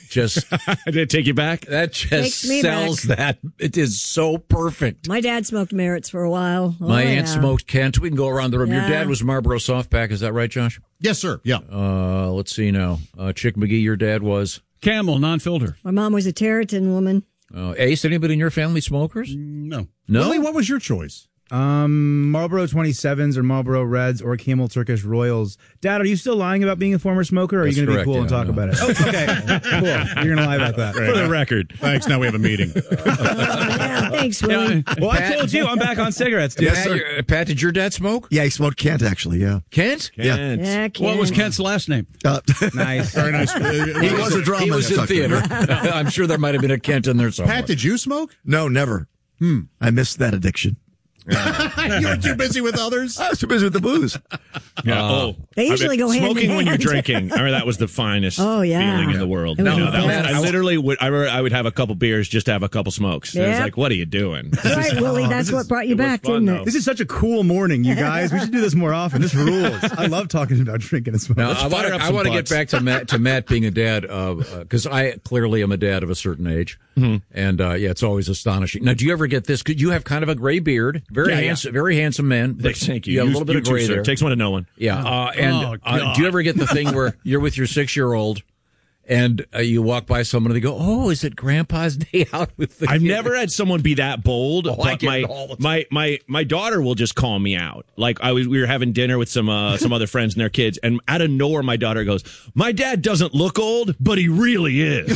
just did it take you back? That just Takes me sells back. that. It is so perfect. My dad smoked Merritt's for a while. My aunt yeah. smoked Kent. We can go around the room. Your Yeah. dad was Marlboro Softpack. Is that right, Josh? Yes, sir. Yeah. Let's see now. Chick McGee, your dad was? Camel, non-filter. My mom was a Territon woman. Ace, anybody in your family smokers? No. No? Willie, what was your choice? Marlboro 27s or Marlboro Reds or Camel Turkish Royals. Dad, are you still lying about being a former smoker, or are you That's going to be correct, cool and talk about it? Oh, okay, cool. You're going to lie about that. For the record. Thanks. Now we have a meeting. Yeah, thanks, Willie. Well, I told you I'm back on cigarettes, dude. Yes, sir. Pat, did your dad smoke? Yeah, he smoked Kent, actually, yeah. Kent? Yeah. Yeah, What was Ken. Kent's last name? Nice. Very nice. He was a drama. He was in theater. I'm sure there might have been a Kent in there somewhere. Pat, did you smoke? No, never. I missed that addiction. You were too busy with others? I was too busy with the booze. Yeah. They usually go hand in smoking when you're hand. drinking. I remember that was the finest Oh, yeah. feeling in the world. It was You know, the that was- best. I literally would. I would have a couple beers just to have a couple smokes. It was Yeah. like, what are you doing? All right, Willie, that's what brought you it was back, fun, didn't though. it? This is such a cool morning, you guys. We should do this more often. This rules. I love talking about drinking and smoking. Now, I fire up some want to get butts. back to Matt being a dad, because I clearly am a dad of a certain age, and it's always astonishing. Now, do you ever get this? Could you have kind of a gray beard, very handsome man? But Thank you. You got a little bit of too, gray sir. there. Takes one to know one. Yeah, God. do you ever get the thing where you're with your 6-year-old? And you walk by someone and they go, "Oh, is it Grandpa's day out with the?" I've kid?" never had someone be that bold. I But get it all the time. my daughter will just call me out. Like we were having dinner with some other friends and their kids, and out of nowhere, my daughter goes, "My dad doesn't look old, but he really is."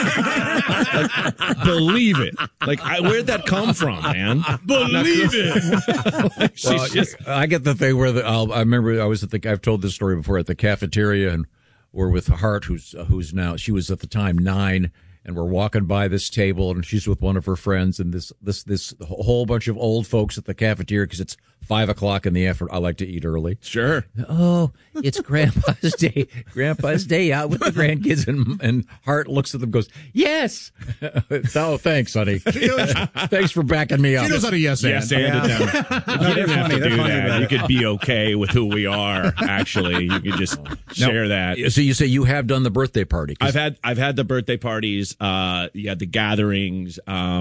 Like, believe it. Like, where'd that come from, man? Believe it. She's just. I get the thing where I remember I was I've told this story before at the cafeteria, and we're with Hart, who's now, she was at the time 9, and we're walking by this table, and she's with one of her friends, and this whole bunch of old folks at the cafeteria, because it's 5:00 in the afternoon. I like to eat early. Sure. Oh, it's Grandpa's day. Grandpa's day out with the grandkids, and Hart looks at them and goes, "Yes." Oh, thanks, honey. Thanks for backing me up. She knows how to yes and. Yes, and it down. You didn't have to do that. You could be okay with who we are. Actually, you could just share that. So you say you have done the birthday party? I've had the birthday parties. The gatherings.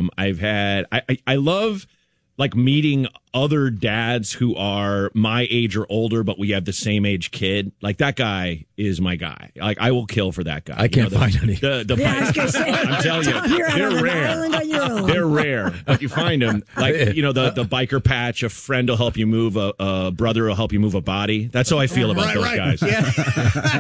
I love like meeting other dads who are my age or older, but we have the same age kid. Like that guy is my guy. Like I will kill for that guy. I can't find any. Yeah, I was going to say, I'm telling you, you're out on they're an rare. island on your own. They're rare, but you find them. Like, the biker patch, a friend will help you move, a brother will help you move a body. That's how I feel about those guys. Yeah.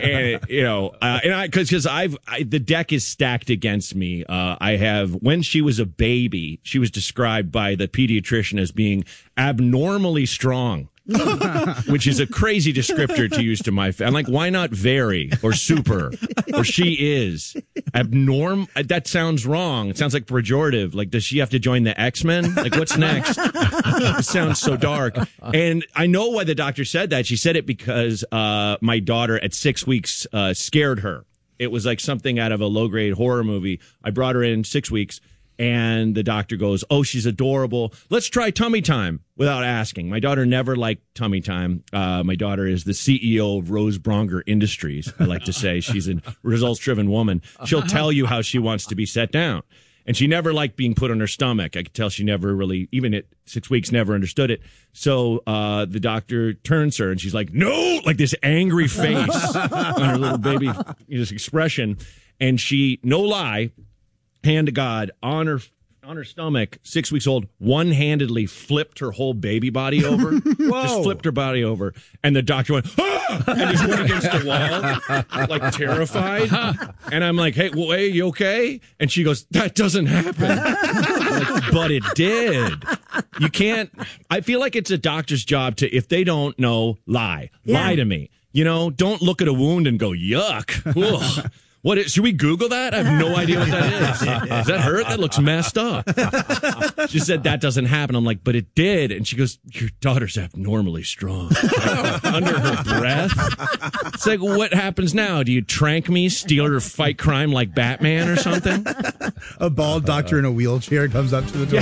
And, because the deck is stacked against me. When she was a baby, she was described by the pediatrician as being abnormally strong. Which is a crazy descriptor to use to my family. I'm like, why not very or super or she is abnorm? That sounds wrong. It sounds like pejorative. Like, does she have to join the X-Men? Like, what's next? It sounds so dark. And I know why the doctor said that. She said it because my daughter at 6 weeks scared her. It was like something out of a low-grade horror movie. I brought her in 6 weeks. And the doctor goes, "Oh, she's adorable. Let's try tummy time," without asking. My daughter never liked tummy time. My daughter is the CEO of Rose Bronger Industries. I like to say she's a results-driven woman. She'll tell you how she wants to be set down. And she never liked being put on her stomach. I could tell she never really, even at 6 weeks, never understood it. So the doctor turns her and she's like, "No," like this angry face on her little baby expression. And she, no lie, hand to God, on her stomach, 6 weeks old, one-handedly flipped her whole baby body over. Just flipped her body over. And the doctor went, "Ah!" and just went against the wall, like terrified. And I'm like, hey, you okay? And she goes, "That doesn't happen." Like, but it did. You can't, I feel like it's a doctor's job to, if they don't know, lie. Yeah. Lie to me. Don't look at a wound and go, "Yuck." Ugh. Should we Google that? I have no idea what that is. Does that hurt? That looks messed up. She said that doesn't happen. I'm like, but it did. And she goes, "Your daughter's abnormally strong." Under her breath. It's like, what happens now? Do you trank me, steal her, fight crime like Batman or something? A bald doctor in a wheelchair comes up to the door.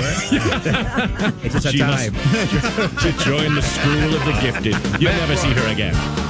It's just time to join the school of the gifted. You'll never see her again.